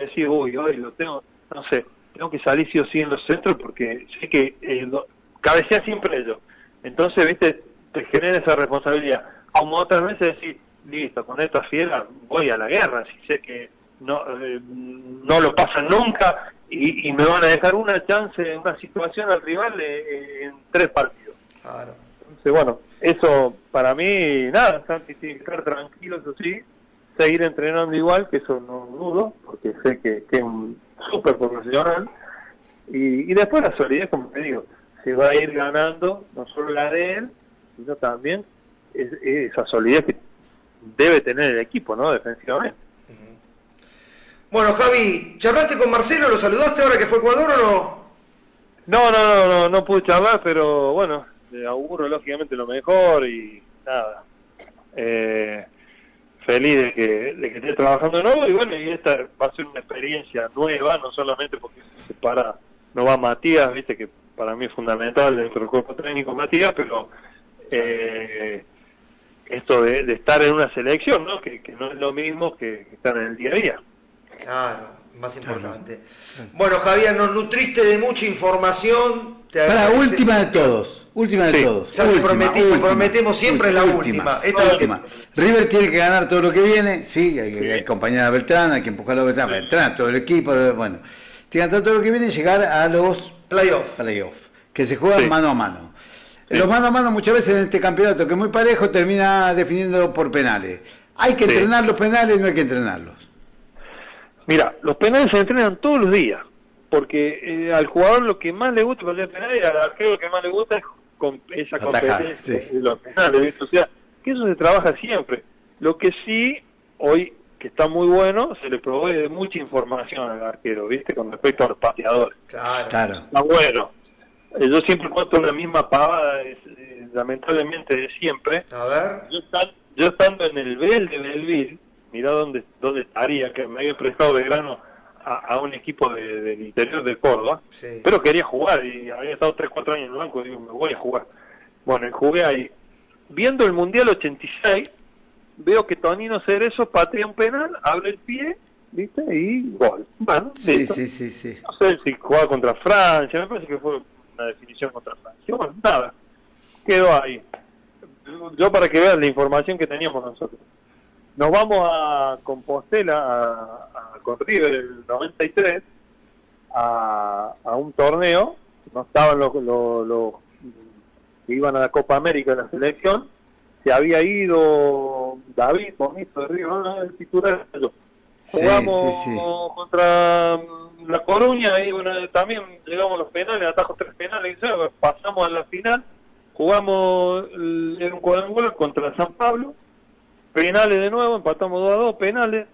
decís, uy, hoy lo tengo, no sé, tengo que salir sí o sí en los centros porque sé que cabecea siempre ellos. Entonces, viste, te genera esa responsabilidad. Como otras veces decís, listo, con esta fiera voy a la guerra, si sé que no lo pasan nunca y me van a dejar una chance, una situación al rival en 3 partidos. Claro. Entonces, bueno, eso para mí, nada, Santi tiene que estar tranquilo, eso sí, seguir entrenando igual, que eso no dudo, porque sé que es un súper profesional, y después la solidez, como te digo, se va a ir ganando, no solo la de él, sino también esa solidez que debe tener el equipo, ¿no? Defensivamente. Bueno, Javi, ¿charlaste con Marcelo? ¿Lo saludaste ahora que fue a Ecuador o no? No pude charlar, pero bueno, le auguro lógicamente lo mejor y nada. Feliz de que esté trabajando de nuevo y bueno, y esta va a ser una experiencia nueva, no solamente porque se separa, no va Matías, viste que para mí es fundamental dentro del cuerpo técnico Matías, pero esto de estar en una selección, ¿no? Que no es lo mismo que estar en el día a día. Claro, más importante. Bueno, Javier, nos nutriste de mucha información. Para última de todos. Ya prometemos siempre la última. River tiene que ganar todo lo que viene, sí, hay que acompañar a Beltrán, hay que empujar a Beltrán, todo el equipo, bueno. Tiene que ganar todo lo que viene y llegar a los playoff, que se juegan mano a mano. Los mano a mano muchas veces en este campeonato, que es muy parejo, termina definiendo por penales. Hay que entrenar los penales, no hay que entrenarlos. Mira, los penales se entrenan todos los días, porque al jugador lo que más le gusta para hacer penales, y al arquero lo que más le gusta es esa competencia de los penales, ¿viste? O sea, que eso se trabaja siempre. Lo que sí, hoy, que está muy bueno, se le provee de mucha información al arquero, ¿viste? Con respecto a los pateadores. Claro. Está bueno. Yo siempre cuento la misma pavada, lamentablemente de siempre. A ver. Yo estando en el Bel de Belville, mirá dónde estaría, que me había prestado de grano a un equipo del interior de Córdoba, pero quería jugar y había estado 3-4 años en el banco y digo, me voy a jugar. Bueno, y jugué ahí. Viendo el Mundial 86, veo que Tonino Cerezo patea un penal, abre el pie, ¿viste? Y gol. Bueno, sí. No sé si jugaba contra Francia, me parece que fue una definición contra Francia. Bueno, nada, quedó ahí. Yo para que vean la información que teníamos nosotros. Nos vamos a Compostela, con River el 93, a un torneo. No estaban los que iban a la Copa América de la selección. Se había ido David Bonito de River, ¿no? El titular. Jugamos contra La Coruña y bueno, también llegamos a los penales, atajos 3 penales, pasamos a la final. Jugamos en un cuadrangular contra San Pablo. Penales de nuevo, empatamos 2-2, penales.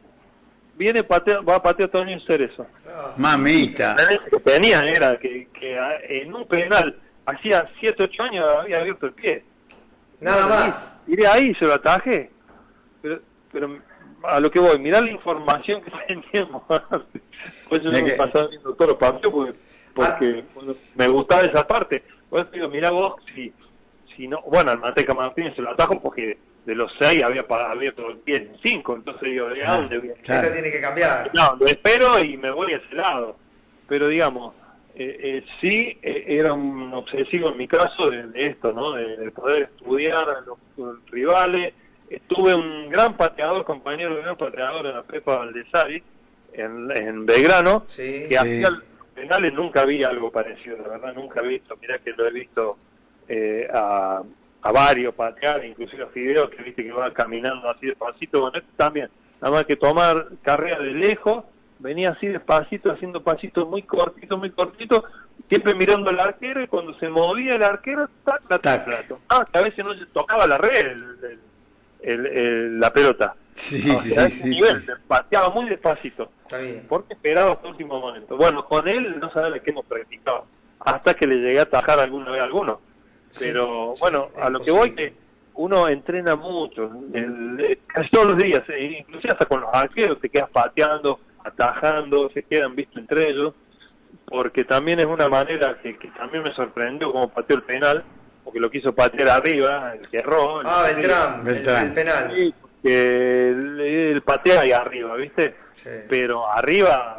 Va a patear Tonino Cerezo. Mamita. Lo que tenía era que en un penal, hacía 7-8 años había abierto el pie. Nada más. Iré ahí, se lo atajé. Pero a lo que voy, mirá la información que teníamos. Pues yo no me pasaba viendo todos los partidos porque me gustaba esa parte. Pues digo, mirá vos, si no, bueno, al Manteca Martínez se lo atajo porque de los 6 había abierto el pie en 5, entonces digo, ¿de dónde voy? Esta tiene que cambiar. No, lo espero y me voy a ese lado. Pero digamos, sí, era un obsesivo en mi caso de esto, ¿no? De poder estudiar a los rivales. Tuve un gran pateador, compañero de gran pateador en la Pepa Valdesari, en Belgrano, que hacía los penales. Nunca vi algo parecido, la verdad, nunca he visto. Mirá que lo he visto a varios patear, inclusive a Fideo, que viste que va caminando así despacito. Bueno, este también, nada más que tomar carrera de lejos, venía así despacito, haciendo pasitos muy cortitos, siempre mirando al arquero, y cuando se movía el arquero, tac. Que a veces no se tocaba la red, la pelota. Nivel, pateaba muy despacito. Está bien. Porque esperaba hasta el último momento. Bueno, con él no sabía de qué hemos practicado, hasta que le llegué a atajar alguna vez a alguno. Pero bueno, a lo que voy, que uno entrena mucho, casi todos los días, inclusive hasta con los arqueros, te quedas pateando, atajando, se quedan visto entre ellos, porque también es una manera que también me sorprendió como pateó el penal, porque lo quiso patear arriba, el que erró. Beltrán. El penal. Sí, que el patea ahí arriba, ¿viste? Pero arriba